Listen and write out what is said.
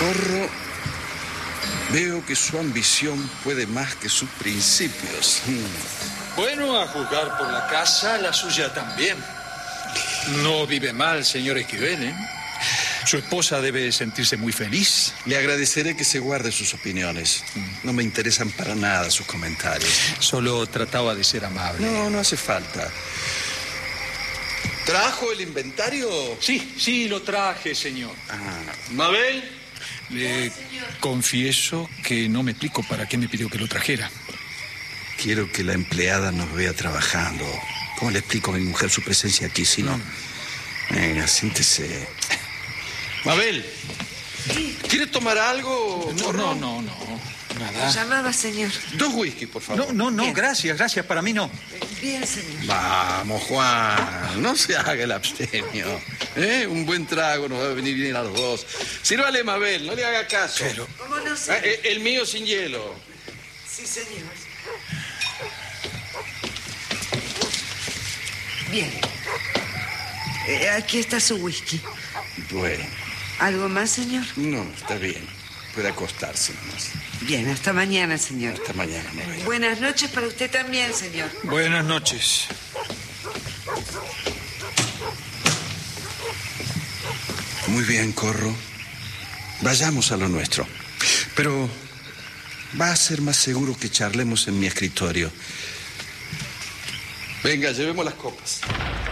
Corro, veo que su ambición puede más que sus principios. Bueno, a juzgar por la casa, la suya también. No vive mal, señor Esquivel, ¿eh? Su esposa debe sentirse muy feliz. Le agradeceré que se guarde sus opiniones. No me interesan para nada sus comentarios. Solo trataba de ser amable. No hace falta. ¿Trajo el inventario? Sí, lo traje, señor. ¿Mabel? Le confieso que no me explico para qué me pidió que lo trajera. Quiero que la empleada nos vea trabajando. ¿Cómo le explico a mi mujer su presencia aquí si no? Venga, siéntese. Mabel, ¿quiere tomar algo? No. Nada. Llamaba, señor. 2 whisky, por favor. No, gracias, para mí no. Bien, señor. Vamos, Juan, no se haga el abstemio. Un buen trago nos va a venir bien a los dos. Sírvale, Mabel, no le haga caso. Pero... ¿Cómo no, señor? El mío sin hielo. Sí, señor. Bien. Aquí está su whisky. Bueno. ¿Algo más, señor? No, está bien. Puede acostarse nomás. Bien, hasta mañana, señor. Hasta mañana, Mabel. Buenas noches para usted también, señor. Buenas noches. Muy bien, Corro. Vayamos a lo nuestro. Pero va a ser más seguro que charlemos en mi escritorio. Venga, llevemos las copas.